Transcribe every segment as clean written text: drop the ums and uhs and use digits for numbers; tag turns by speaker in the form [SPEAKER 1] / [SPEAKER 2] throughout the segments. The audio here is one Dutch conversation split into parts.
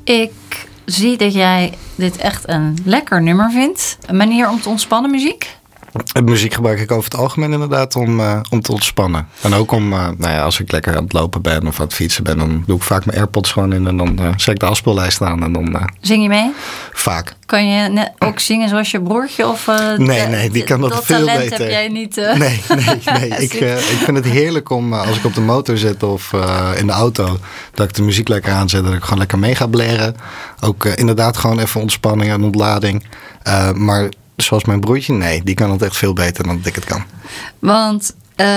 [SPEAKER 1] Ik zie dat jij dit echt een lekker nummer vindt. Een manier om te ontspannen, muziek?
[SPEAKER 2] Muziek gebruik ik over het algemeen inderdaad om te ontspannen. En ook om, als ik lekker aan het lopen ben of aan het fietsen ben, dan doe ik vaak mijn AirPods gewoon in en dan zet ik de afspeellijst aan en dan...
[SPEAKER 1] Zing je mee?
[SPEAKER 2] Vaak.
[SPEAKER 1] Kan je ook zingen zoals je broertje? Of,
[SPEAKER 2] nee, die kan dat veel
[SPEAKER 1] talent
[SPEAKER 2] beter.
[SPEAKER 1] Heb jij niet?
[SPEAKER 2] Nee. Ik vind het heerlijk om als ik op de motor zit of in de auto, dat ik de muziek lekker aanzet, dat ik gewoon lekker mee ga blaren. Ook inderdaad gewoon even ontspanning en ontlading. Maar zoals mijn broertje, nee, die kan het echt veel beter dan dat ik het kan.
[SPEAKER 1] Want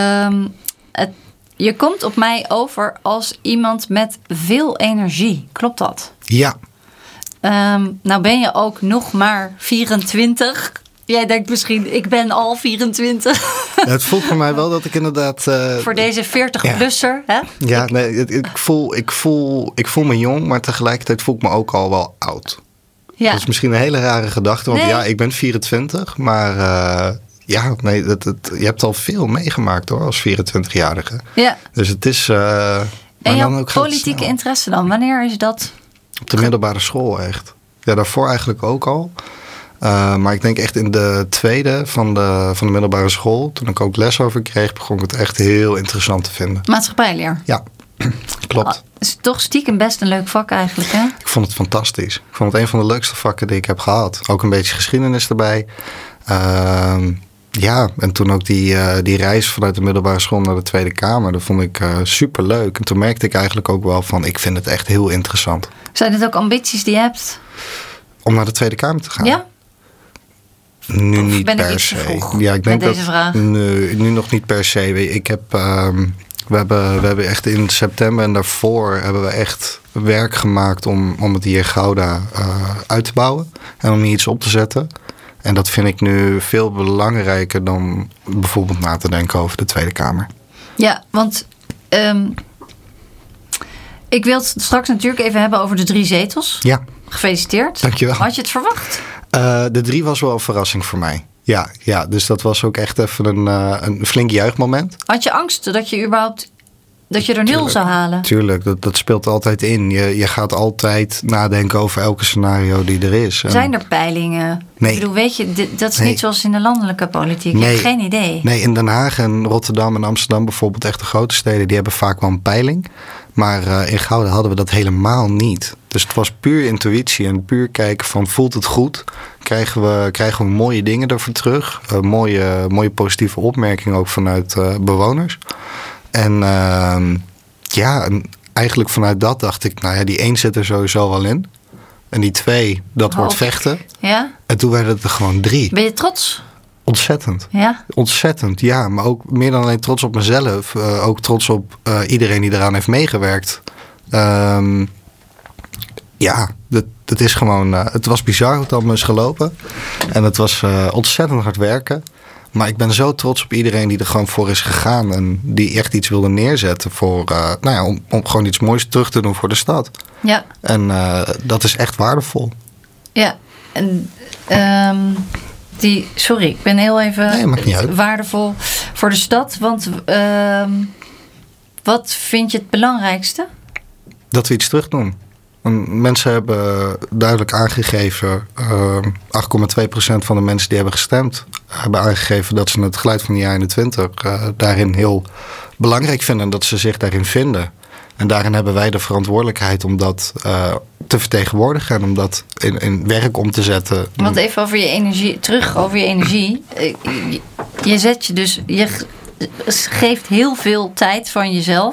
[SPEAKER 1] je komt op mij over als iemand met veel energie. Klopt dat?
[SPEAKER 2] Ja.
[SPEAKER 1] Nou ben je ook nog maar 24. Jij denkt misschien, ik ben al 24.
[SPEAKER 2] Ja, het voelt voor mij wel dat ik inderdaad...
[SPEAKER 1] voor deze 40-plusser, hè?
[SPEAKER 2] Ja, nee, ik voel me jong, maar tegelijkertijd voel ik me ook al wel oud. Ja. Dat is misschien een hele rare gedachte, want ja, ik ben 24, maar je hebt al veel meegemaakt hoor, als 24-jarige. Ja. Dus het is...
[SPEAKER 1] en jouw politieke interesse dan, wanneer is dat?
[SPEAKER 2] Op de middelbare school echt. Ja, daarvoor eigenlijk ook al. Maar ik denk echt in de tweede van de middelbare school, toen ik ook les over kreeg, begon ik het echt heel interessant te vinden.
[SPEAKER 1] Maatschappijleer?
[SPEAKER 2] Ja, klopt.
[SPEAKER 1] Is toch stiekem best een leuk vak eigenlijk, hè?
[SPEAKER 2] Ik vond het fantastisch. Ik vond het een van de leukste vakken die ik heb gehad. Ook een beetje geschiedenis erbij. En toen ook die reis vanuit de middelbare school naar de Tweede Kamer, dat vond ik super leuk. En toen merkte ik eigenlijk ook wel van, ik vind het echt heel interessant.
[SPEAKER 1] Zijn dit ook ambities die je hebt?
[SPEAKER 2] Om naar de Tweede Kamer te gaan?
[SPEAKER 1] Ja.
[SPEAKER 2] Nu niet per se. Ja, ik denk
[SPEAKER 1] deze vraag?
[SPEAKER 2] Nu nog niet per se. Ik heb... We hebben echt in september en daarvoor hebben we echt werk gemaakt om het hier Gouda uit te bouwen. En om hier iets op te zetten. En dat vind ik nu veel belangrijker dan bijvoorbeeld na te denken over de Tweede Kamer. Ja,
[SPEAKER 1] want ik wil het straks natuurlijk even hebben over de 3 zetels.
[SPEAKER 2] Ja.
[SPEAKER 1] Gefeliciteerd.
[SPEAKER 2] Dankjewel.
[SPEAKER 1] Had je het verwacht?
[SPEAKER 2] De 3 was wel een verrassing voor mij. Ja, dus dat was ook echt even een flink juichmoment.
[SPEAKER 1] Had je angst dat je überhaupt dat je er 0 zou halen?
[SPEAKER 2] Tuurlijk, dat speelt altijd in. Je gaat altijd nadenken over elke scenario die er is.
[SPEAKER 1] Zijn er peilingen?
[SPEAKER 2] Nee.
[SPEAKER 1] Ik bedoel, weet je, dat is niet zoals in de landelijke politiek.
[SPEAKER 2] Nee.
[SPEAKER 1] Je hebt geen idee.
[SPEAKER 2] Nee, in Den Haag en Rotterdam en Amsterdam bijvoorbeeld, echt de grote steden, die hebben vaak wel een peiling. Maar in Gouda hadden we dat helemaal niet. Dus het was puur intuïtie en puur kijken van, voelt het goed? Krijgen we mooie dingen ervoor terug? Mooie positieve opmerkingen ook vanuit bewoners. En eigenlijk vanuit dat dacht ik, die 1 zit er sowieso wel in. En die 2, dat wordt vechten.
[SPEAKER 1] Ja?
[SPEAKER 2] En toen werden het er gewoon 3.
[SPEAKER 1] Ben je trots?
[SPEAKER 2] Ontzettend.
[SPEAKER 1] Ja?
[SPEAKER 2] Ontzettend, ja. Maar ook meer dan alleen trots op mezelf. Ook trots op iedereen die eraan heeft meegewerkt. Dat is gewoon... het was bizar hoe het allemaal is gelopen. En het was ontzettend hard werken. Maar ik ben zo trots op iedereen die er gewoon voor is gegaan. En die echt iets wilde neerzetten voor... om gewoon iets moois terug te doen voor de stad. Ja. En dat is echt waardevol.
[SPEAKER 1] Ja. En... Sorry, ik ben heel even waardevol voor de stad. Want wat vind je het belangrijkste?
[SPEAKER 2] Dat we iets terug doen. Mensen hebben duidelijk aangegeven, 8,2% van de mensen die hebben gestemd, hebben aangegeven dat ze het geluid van de jaren 20 daarin heel belangrijk vinden en dat ze zich daarin vinden. En daarin hebben wij de verantwoordelijkheid om dat te vertegenwoordigen en om dat in werk om te zetten.
[SPEAKER 1] Want even over je energie, terug over je energie. Je zet je dus, je geeft heel veel tijd van jezelf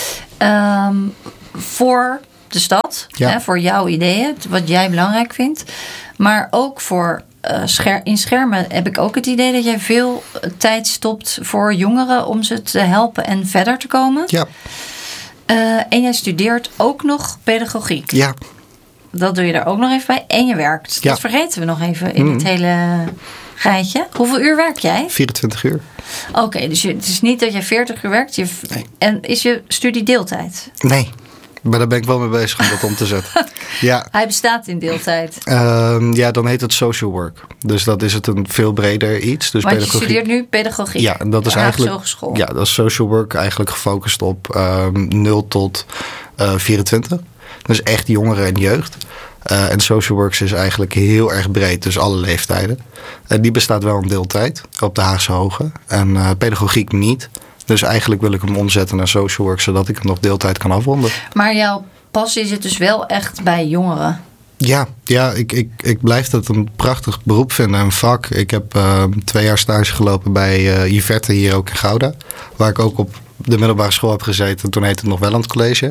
[SPEAKER 1] voor de stad, hè, voor jouw ideeën, wat jij belangrijk vindt. Maar ook voor in schermen heb ik ook het idee dat jij veel tijd stopt voor jongeren om ze te helpen en verder te komen. Ja. En jij studeert ook nog pedagogiek. Ja. Dat doe je er ook nog even bij. En je werkt. Ja. Dat vergeten we nog even in dit hele rijtje. Hoeveel uur werk jij?
[SPEAKER 2] 24 uur.
[SPEAKER 1] Oké, dus het is niet dat je 40 uur werkt. Nee. En is je studie deeltijd?
[SPEAKER 2] Nee. Maar daar ben ik wel mee bezig om dat om te zetten. Ja.
[SPEAKER 1] Hij bestaat in deeltijd.
[SPEAKER 2] Dan heet het social work. Dus dat is het een veel breder iets. Dus
[SPEAKER 1] want je studeert nu pedagogiek.
[SPEAKER 2] Ja, en dat is eigenlijk. Ja, dat is social work eigenlijk gefocust op 0 tot 24. Dus echt jongeren en jeugd. En social works is eigenlijk heel erg breed, dus alle leeftijden. Die bestaat wel in deeltijd op de Haagse Hoge. En pedagogiek niet. Dus eigenlijk wil ik hem omzetten naar social work, zodat ik hem nog deeltijd kan afronden.
[SPEAKER 1] Maar jouw passie zit dus wel echt bij jongeren?
[SPEAKER 2] Ja, ik blijf dat een prachtig beroep vinden, een vak. Ik heb 2 jaar stage gelopen bij Juvette hier ook in Gouda. Waar ik ook op de middelbare school heb gezeten. Toen heette het nog Welland College.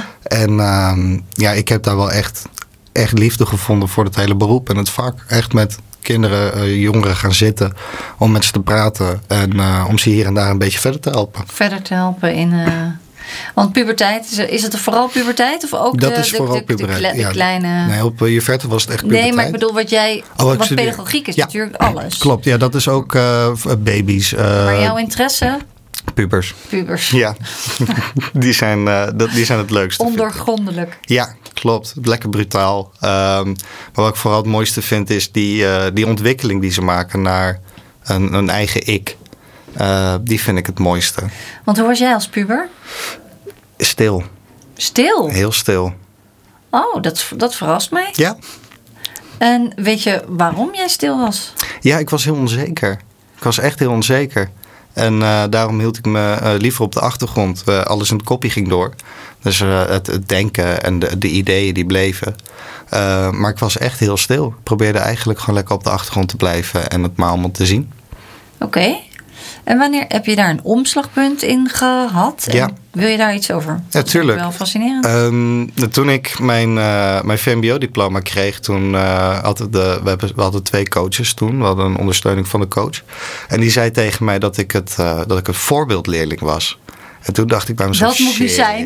[SPEAKER 2] En ik heb daar wel echt liefde gevonden voor het hele beroep en het vak. Echt met kinderen, jongeren gaan zitten om met ze te praten. En om ze hier en daar een beetje verder te helpen.
[SPEAKER 1] Verder te helpen in... Want puberteit, is het vooral puberteit? Of ook
[SPEAKER 2] dat is vooral puberteit.
[SPEAKER 1] De kleine...
[SPEAKER 2] Nee, op Juvette was het echt puberteit.
[SPEAKER 1] Nee, maar ik bedoel wat pedagogiek is natuurlijk alles.
[SPEAKER 2] Klopt, ja, dat is ook baby's.
[SPEAKER 1] Maar jouw interesse?
[SPEAKER 2] Pubers. Ja, die zijn het leukste.
[SPEAKER 1] Ondoorgrondelijk.
[SPEAKER 2] Ja, klopt. Lekker brutaal. Maar wat ik vooral het mooiste vind is die ontwikkeling die ze maken naar een eigen ik. Die vind ik het mooiste.
[SPEAKER 1] Want hoe was jij als puber?
[SPEAKER 2] Stil.
[SPEAKER 1] Stil?
[SPEAKER 2] Heel stil.
[SPEAKER 1] Oh, dat verrast mij.
[SPEAKER 2] Ja.
[SPEAKER 1] En weet je waarom jij stil was?
[SPEAKER 2] Ja, ik was heel onzeker. Ik was echt heel onzeker. En daarom hield ik me liever op de achtergrond. Alles in het kopje ging door. Dus het denken en de ideeën die bleven. Maar ik was echt heel stil. Ik probeerde eigenlijk gewoon lekker op de achtergrond te blijven en het maar allemaal te zien.
[SPEAKER 1] Oké. En wanneer heb je daar een omslagpunt in gehad?
[SPEAKER 2] Ja.
[SPEAKER 1] En wil je daar iets over?
[SPEAKER 2] Ja, tuurlijk.
[SPEAKER 1] Dat is wel fascinerend.
[SPEAKER 2] Toen ik mijn VMBO-diploma kreeg, toen we hadden 2 coaches toen. We hadden een ondersteuning van de coach. En die zei tegen mij dat ik een voorbeeldleerling was. En toen dacht ik bij mezelf,
[SPEAKER 1] dat moet niet zijn.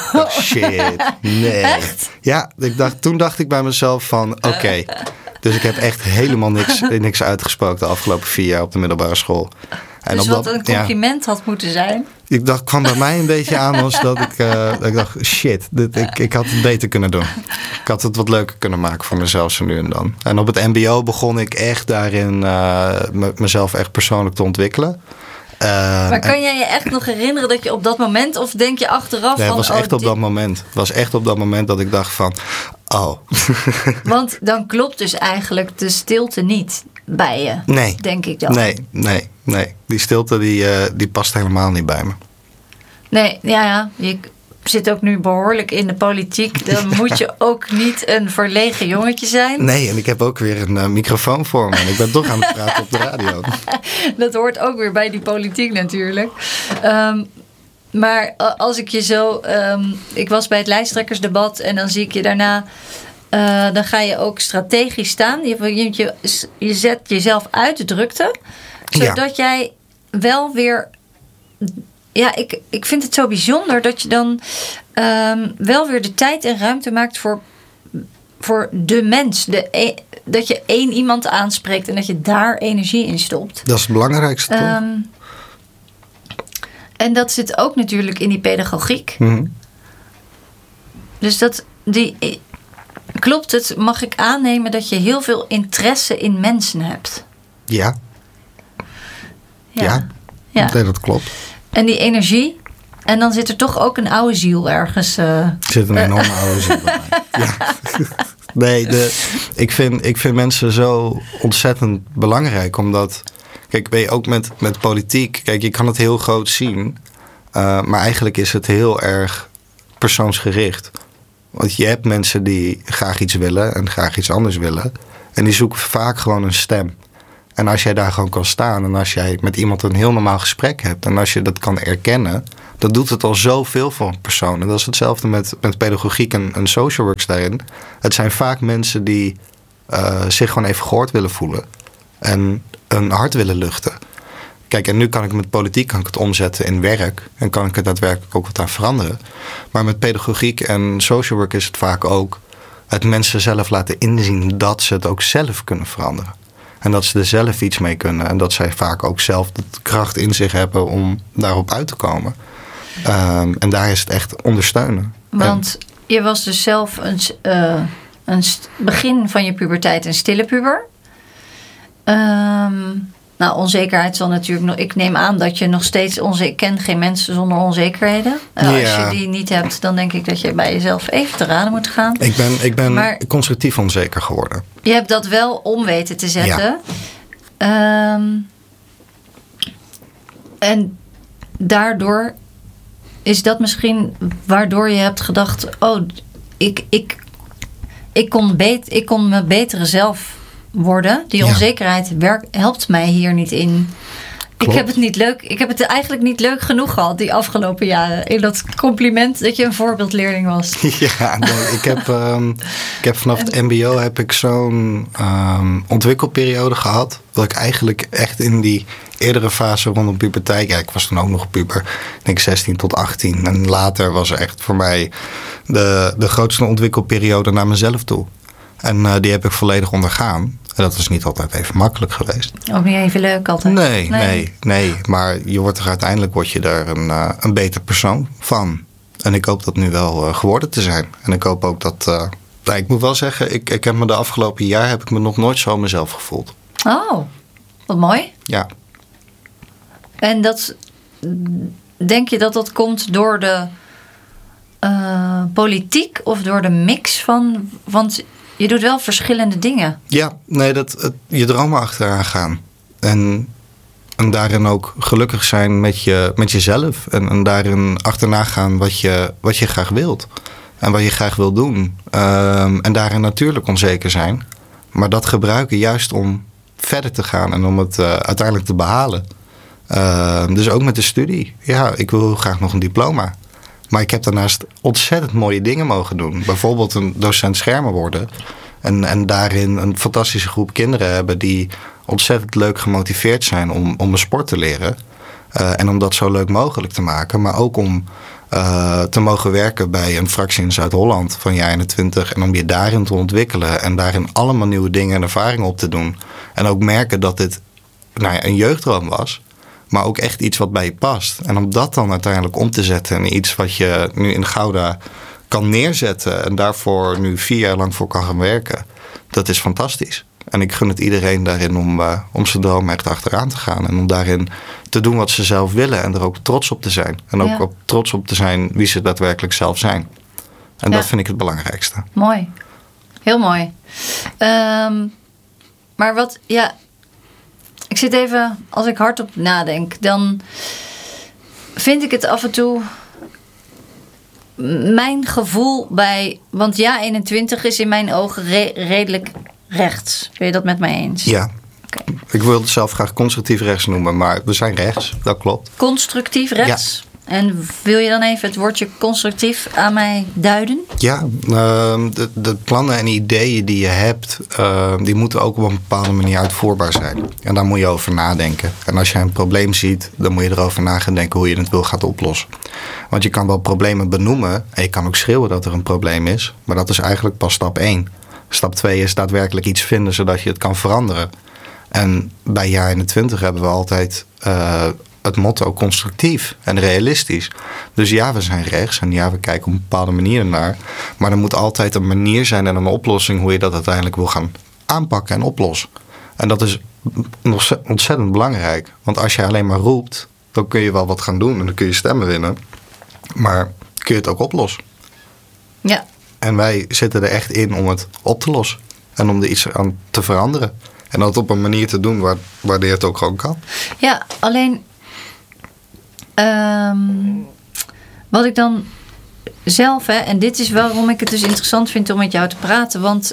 [SPEAKER 2] Shit, nee.
[SPEAKER 1] Echt?
[SPEAKER 2] Ja, toen dacht ik bij mezelf van, oké. Dus ik heb echt helemaal niks uitgesproken de afgelopen 4 jaar op de middelbare school. En
[SPEAKER 1] dus wat een compliment had moeten zijn?
[SPEAKER 2] Kwam bij mij een beetje aan als dat ik dacht, shit, ik had het beter kunnen doen. Ik had het wat leuker kunnen maken voor mezelf zo nu en dan. En op het mbo begon ik echt daarin mezelf echt persoonlijk te ontwikkelen.
[SPEAKER 1] Maar kan jij je echt nog herinneren dat je op dat moment, of denk je achteraf
[SPEAKER 2] nee, het was echt op dat moment. Het was echt op dat moment dat ik dacht van, oh.
[SPEAKER 1] Want dan klopt dus eigenlijk de stilte niet bij je,
[SPEAKER 2] nee,
[SPEAKER 1] denk ik dan.
[SPEAKER 2] Nee. Die stilte die past helemaal niet bij me.
[SPEAKER 1] Nee, ja. Je zit ook nu behoorlijk in de politiek. Dan moet je ook niet een verlegen jongetje zijn.
[SPEAKER 2] Nee, en ik heb ook weer een microfoon voor me. En ik ben toch aan het praten op de radio.
[SPEAKER 1] Dat hoort ook weer bij die politiek natuurlijk. Maar als ik je zo... ik was bij het lijsttrekkersdebat en dan zie ik je daarna... dan ga je ook strategisch staan. Je zet jezelf uit de drukte. Zodat jij wel weer... Ja, ik vind het zo bijzonder dat je dan wel weer de tijd en ruimte maakt voor de mens. Dat je 1 iemand aanspreekt en dat je daar energie in stopt. Dat is het belangrijkste, toch? En dat zit ook natuurlijk in die pedagogiek. Mm-hmm. Dus klopt het, mag ik aannemen dat je heel veel interesse in mensen hebt? Ja. Nee, dat klopt. En die energie. En dan zit er toch ook een oude ziel ergens. Er zit een enorme oude ziel bij mij. Ja. Nee, ik vind mensen zo ontzettend belangrijk. Omdat, kijk, weet je, ook met politiek. Kijk, je kan het heel groot zien. Maar eigenlijk is het heel erg persoonsgericht. Want je hebt mensen die graag iets willen en graag iets anders willen. En die zoeken vaak gewoon een stem. En als jij daar gewoon kan staan en als jij met iemand een heel normaal gesprek hebt... en als je dat kan erkennen, dan doet het al zoveel voor een persoon. En dat is hetzelfde met pedagogiek en social works daarin. Het zijn vaak mensen die zich gewoon even gehoord willen voelen. En een hart willen luchten. Kijk, en nu kan ik met politiek het omzetten in werk. En kan ik er daadwerkelijk ook wat aan veranderen. Maar met pedagogiek en social work is het vaak ook... het mensen zelf laten inzien dat ze het ook zelf kunnen veranderen. En dat ze er zelf iets mee kunnen. En dat zij vaak ook zelf de kracht in zich hebben om daarop uit te komen. En daar is het echt ondersteunen. Want je was dus zelf begin van je puberteit een stille puber. Nou, onzekerheid zal natuurlijk nog... Ik neem aan dat je nog steeds... Ik ken geen mensen zonder onzekerheden. Als je die niet hebt, dan denk ik dat je bij jezelf even te raden moet gaan.
[SPEAKER 2] Ik ben constructief onzeker geworden.
[SPEAKER 1] Je hebt dat wel om weten te zetten. Ja. En daardoor is dat misschien waardoor je hebt gedacht... Ik kon me betere zelf worden. Die onzekerheid helpt mij hier niet in. Klopt. Ik heb het eigenlijk niet leuk genoeg gehad die afgelopen jaren. In dat compliment dat je een voorbeeldleerling was.
[SPEAKER 2] Ja, nee, ik heb vanaf het mbo heb ik zo'n ontwikkelperiode gehad. Dat ik eigenlijk echt in die eerdere fase rondom puberteit... Ja, ik was toen ook nog puber. Ik denk 16 tot 18. En later was er echt voor mij de grootste ontwikkelperiode naar mezelf toe. En die heb ik volledig ondergaan. En dat is niet altijd even makkelijk geweest.
[SPEAKER 1] Ook niet even leuk altijd?
[SPEAKER 2] Nee. Maar uiteindelijk word je daar een beter persoon van. En ik hoop dat nu wel geworden te zijn. En ik hoop ook dat... ik moet wel zeggen, ik heb me de afgelopen jaar... heb ik me nog nooit zo mezelf gevoeld.
[SPEAKER 1] Oh, wat mooi.
[SPEAKER 2] Ja.
[SPEAKER 1] En denk je dat dat komt door de politiek of door de mix van... Want je doet wel verschillende dingen.
[SPEAKER 2] Ja, nee, je dromen achteraan gaan. En daarin ook gelukkig zijn met jezelf. En daarin achterna gaan wat je graag wilt. En wat je graag wil doen. En daarin natuurlijk onzeker zijn. Maar dat gebruiken juist om verder te gaan en om het uiteindelijk te behalen. Dus ook met de studie. Ja, ik wil graag nog een diploma. Maar ik heb daarnaast ontzettend mooie dingen mogen doen. Bijvoorbeeld een docent schermen worden. En daarin een fantastische groep kinderen hebben die ontzettend leuk gemotiveerd zijn om een sport te leren. En om dat zo leuk mogelijk te maken. Maar ook om te mogen werken bij een fractie in Zuid-Holland van jaar 21. En om je daarin te ontwikkelen. En daarin allemaal nieuwe dingen en ervaringen op te doen. En ook merken dat dit een jeugddroom was. Maar ook echt iets wat bij je past. En om dat dan uiteindelijk om te zetten in iets wat je nu in Gouda kan neerzetten. En daarvoor nu 4 jaar lang voor kan gaan werken. Dat is fantastisch. En ik gun het iedereen daarin om zijn droom echt achteraan te gaan. En om daarin te doen wat ze zelf willen. En er ook trots op te zijn. En ook trots op te zijn wie ze daadwerkelijk zelf zijn. En dat vind ik het belangrijkste.
[SPEAKER 1] Mooi. Heel mooi. Maar wat... Ja, ik zit even... Als ik hardop nadenk, dan vind ik het af en toe... Mijn gevoel bij... Want ja, 21 is in mijn ogen redelijk rechts. Ben je dat met mij eens?
[SPEAKER 2] Ja. Okay. Ik wil het zelf graag constructief rechts noemen, maar we zijn rechts. Dat klopt.
[SPEAKER 1] Constructief rechts? Ja. En wil je dan even het woordje constructief aan mij duiden? Ja,
[SPEAKER 2] de plannen en ideeën die je hebt, die moeten ook op een bepaalde manier uitvoerbaar zijn. En daar moet je over nadenken. En als je een probleem ziet, dan moet je erover na gaan denken hoe je het wil gaan oplossen. Want je kan wel problemen benoemen en je kan ook schreeuwen dat er een probleem is. Maar dat is eigenlijk pas stap 1. Stap 2 is daadwerkelijk iets vinden zodat je het kan veranderen. En bij jaar 21 hebben we altijd... het motto constructief en realistisch. Dus ja, we zijn rechts en ja, we kijken op een bepaalde manier naar. Maar er moet altijd een manier zijn en een oplossing hoe je dat uiteindelijk wil gaan aanpakken en oplossen. En dat is nog ontzettend belangrijk. Want als je alleen maar roept, dan kun je wel wat gaan doen en dan kun je stemmen winnen. Maar kun je het ook oplossen.
[SPEAKER 1] Ja.
[SPEAKER 2] En wij zitten er echt in om het op te lossen. En om er iets aan te veranderen. En dat op een manier te doen waar je het ook gewoon kan.
[SPEAKER 1] Ja, alleen... wat ik dan zelf... en dit is waarom ik het dus interessant vind om met jou te praten. Want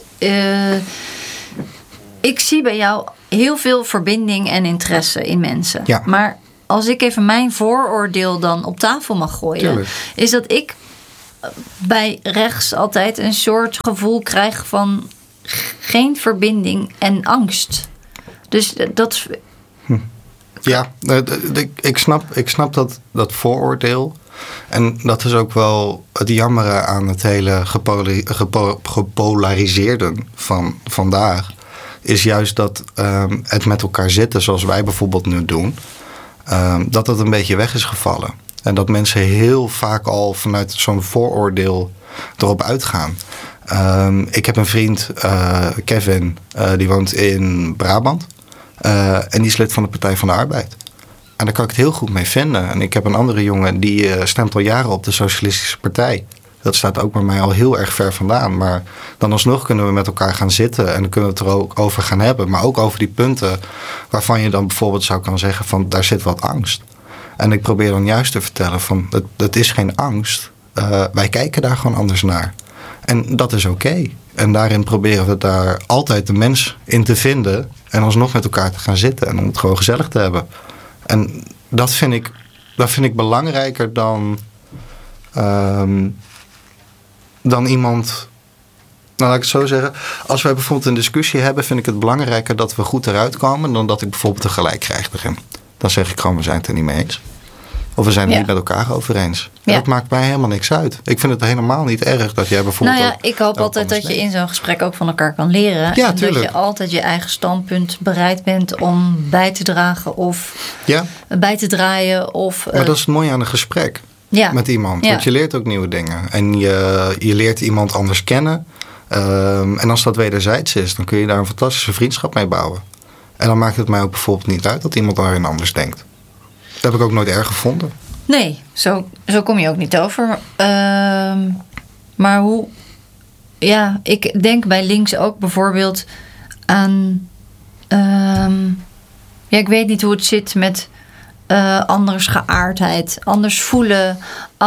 [SPEAKER 1] ik zie bij jou heel veel verbinding en interesse in mensen.
[SPEAKER 2] Ja.
[SPEAKER 1] Maar als ik even mijn vooroordeel dan op tafel mag gooien...
[SPEAKER 2] Tuurlijk.
[SPEAKER 1] Is dat ik bij rechts altijd een soort gevoel krijg van... geen verbinding en angst. Dus dat...
[SPEAKER 2] Ja, ik snap dat vooroordeel. En dat is ook wel het jammere aan het hele gepolariseerde van vandaag. Is juist dat het met elkaar zitten zoals wij bijvoorbeeld nu doen. Dat een beetje weg is gevallen. En dat mensen heel vaak al vanuit zo'n vooroordeel erop uitgaan. Ik heb een vriend, Kevin, die woont in Brabant. En die is lid van de Partij van de Arbeid. En daar kan ik het heel goed mee vinden. En ik heb een andere jongen die stemt al jaren op de Socialistische Partij. Dat staat ook bij mij al heel erg ver vandaan. Maar dan alsnog kunnen we met elkaar gaan zitten. En dan kunnen we het er ook over gaan hebben. Maar ook over die punten waarvan je dan bijvoorbeeld zou kunnen zeggen van daar zit wat angst. En ik probeer dan juist te vertellen van het is geen angst. Wij kijken daar gewoon anders naar. En dat is oké. En daarin proberen we daar altijd de mens in te vinden. En alsnog met elkaar te gaan zitten. En om het gewoon gezellig te hebben. En dat vind ik belangrijker dan iemand. Nou, laat ik het zo zeggen. Als wij bijvoorbeeld een discussie hebben, vind ik het belangrijker dat we goed eruit komen dan dat ik bijvoorbeeld een gelijk krijg erin. Dan zeg ik gewoon, we zijn het er niet mee eens. Of we zijn het niet met elkaar over eens. Ja. Dat maakt mij helemaal niks uit. Ik vind het helemaal niet erg dat jij bijvoorbeeld.
[SPEAKER 1] Nou ja, ik hoop altijd dat je in zo'n gesprek ook van elkaar kan leren.
[SPEAKER 2] Ja,
[SPEAKER 1] en dat je altijd je eigen standpunt bereid bent om bij te dragen of bij te draaien.
[SPEAKER 2] Maar dat is het mooie aan een gesprek met iemand. Want je leert ook nieuwe dingen. En je leert iemand anders kennen. En als dat wederzijds is, dan kun je daar een fantastische vriendschap mee bouwen. En dan maakt het mij ook bijvoorbeeld niet uit dat iemand daarin anders denkt. Dat heb ik ook nooit erg gevonden.
[SPEAKER 1] Nee, zo kom je ook niet over. Maar hoe. Ja, ik denk bij links ook bijvoorbeeld aan. Ik weet niet hoe het zit met anders geaardheid, anders voelen,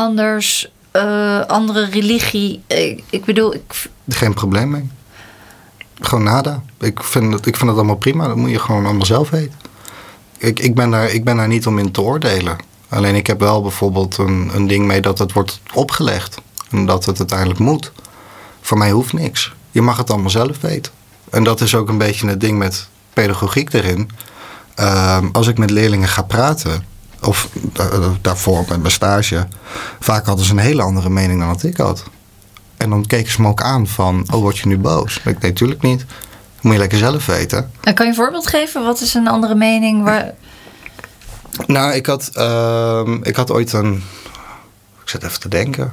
[SPEAKER 1] andere religie. Ik bedoel.
[SPEAKER 2] Geen probleem mee. Gewoon nada. Ik vind het allemaal prima. Dat moet je gewoon allemaal zelf weten. Ik ben daar niet om in te oordelen. Alleen ik heb wel bijvoorbeeld een ding mee dat het wordt opgelegd. En dat het uiteindelijk moet. Voor mij hoeft niks. Je mag het allemaal zelf weten. En dat is ook een beetje het ding met pedagogiek erin. Als ik met leerlingen ga praten, of daarvoor met mijn stage, vaak hadden ze een hele andere mening dan wat ik had. En dan keken ze me ook aan van, word je nu boos? Ik denk, natuurlijk niet. Dat moet je lekker zelf weten.
[SPEAKER 1] En kan je een voorbeeld geven? Wat is een andere mening?
[SPEAKER 2] Nou, ik had ooit ik zit even te denken.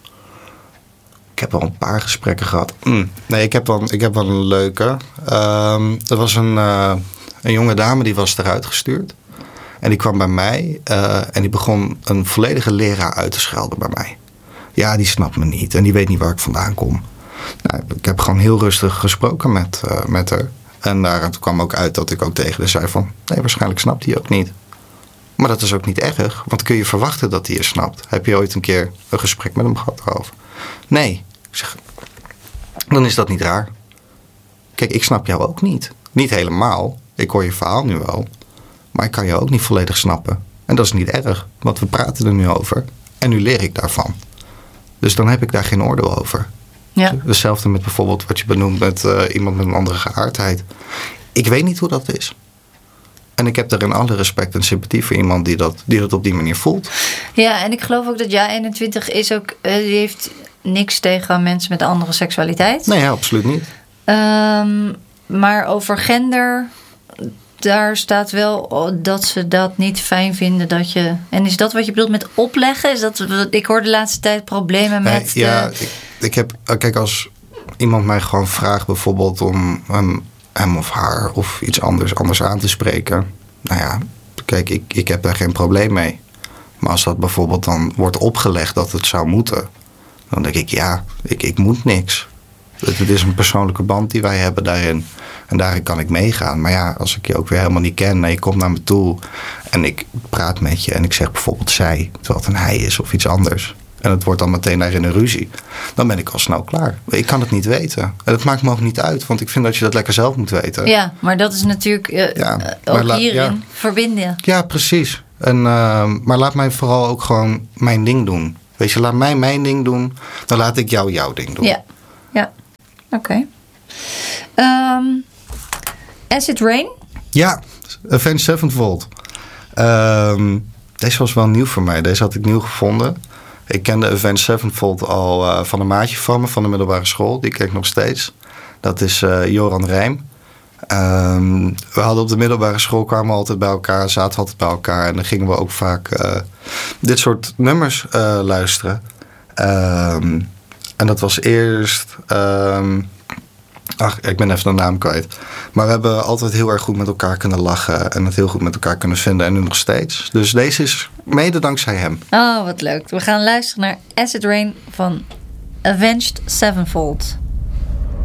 [SPEAKER 2] Ik heb wel een paar gesprekken gehad. Nee, ik heb wel een leuke. Er was een jonge dame die was eruit gestuurd. En die kwam bij mij en die begon een volledige leraar uit te schelden bij mij. Ja, die snapt me niet en die weet niet waar ik vandaan kom. Nou, ik heb gewoon heel rustig gesproken met haar. En daaruit kwam ook uit dat ik ook tegen haar zei van, nee, waarschijnlijk snapt hij ook niet. Maar dat is ook niet erg, want kun je verwachten dat hij je snapt? Heb je ooit een keer een gesprek met hem gehad erover? Nee. Ik zeg, dan is dat niet raar. Kijk, ik snap jou ook niet. Niet helemaal. Ik hoor je verhaal nu wel. Maar ik kan jou ook niet volledig snappen. En dat is niet erg, want we praten er nu over. En nu leer ik daarvan. Dus dan heb ik daar geen oordeel over.
[SPEAKER 1] Ja.
[SPEAKER 2] Hetzelfde met bijvoorbeeld wat je benoemt met iemand met een andere geaardheid. Ik weet niet hoe dat is. En ik heb daar in alle respect en sympathie voor iemand die dat op die manier voelt.
[SPEAKER 1] Ja, en ik geloof ook dat jij 21 is ook. Die heeft niks tegen mensen met een andere seksualiteit.
[SPEAKER 2] Nee, ja, absoluut niet.
[SPEAKER 1] Maar over gender, daar staat wel dat ze dat niet fijn vinden dat je. En is dat wat je bedoelt met opleggen? Is dat, ik hoor de laatste tijd problemen met.
[SPEAKER 2] Ja, ik heb. Kijk, als iemand mij gewoon vraagt bijvoorbeeld om hem of haar of iets anders aan te spreken. Nou ja, kijk, ik heb daar geen probleem mee. Maar als dat bijvoorbeeld dan wordt opgelegd dat het zou moeten, dan denk ik, ja, ik moet niks. Het is een persoonlijke band die wij hebben daarin. En daarin kan ik meegaan. Maar ja, als ik je ook weer helemaal niet ken en je komt naar me toe en ik praat met je en ik zeg bijvoorbeeld zij, terwijl het een hij is of iets anders. En het wordt dan meteen daarin een ruzie. Dan ben ik al snel klaar. Ik kan het niet weten. En dat maakt me ook niet uit. Want ik vind dat je dat lekker zelf moet weten.
[SPEAKER 1] Ja, maar dat is natuurlijk ook hierin verbinden.
[SPEAKER 2] Ja, precies. Maar laat mij vooral ook gewoon mijn ding doen. Weet je, laat mij mijn ding doen. Dan laat ik jou jouw ding doen.
[SPEAKER 1] Ja. Oké. Acid Rain?
[SPEAKER 2] Ja, Avenged Sevenfold. Deze was wel nieuw voor mij. Deze had ik nieuw gevonden. Ik kende Avenged Sevenfold al van een maatje van me, van de middelbare school. Die ken ik nog steeds. Dat is Joran Rijm. We hadden op de middelbare school, kwamen we altijd bij elkaar, zaten altijd bij elkaar. En dan gingen we ook vaak dit soort nummers luisteren. En dat was eerst Ach, ik ben even de naam kwijt. Maar we hebben altijd heel erg goed met elkaar kunnen lachen. En het heel goed met elkaar kunnen vinden. En nu nog steeds. Dus deze is mede dankzij hem.
[SPEAKER 1] Oh, wat leuk. We gaan luisteren naar Acid Rain van Avenged Sevenfold.